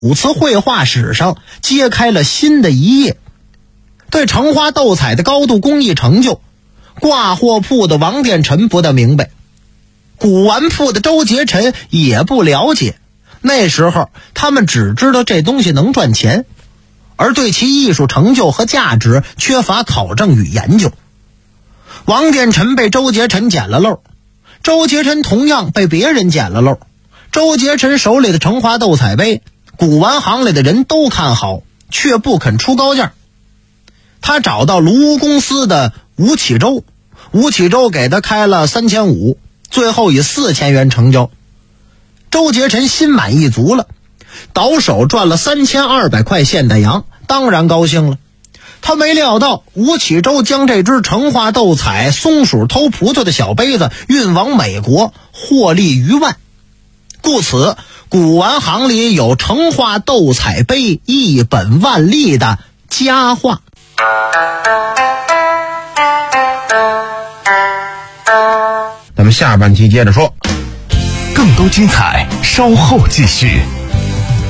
古瓷绘画史上揭开了新的一页。对成花斗彩的高度工艺成就，挂货铺的王殿臣不大明白，古玩铺的周杰臣也不了解。那时候他们只知道这东西能赚钱，而对其艺术成就和价值缺乏考证与研究。王殿臣被周杰臣捡了漏，周杰臣同样被别人捡了漏。周杰臣手里的成花斗彩杯，古玩行里的人都看好，却不肯出高价。他找到卢屋公司的吴启洲，吴启洲给他开了3500，最后以4000元成交。周杰臣心满意足了，倒手赚了3200块现代洋，当然高兴了。他没料到吴启洲将这只成花斗彩松鼠偷葡萄的小杯子运往美国，获利逾万。故此古玩行里有成花斗彩杯一本万利的佳话。 咱们下半期接着说， 更多精彩稍后继续。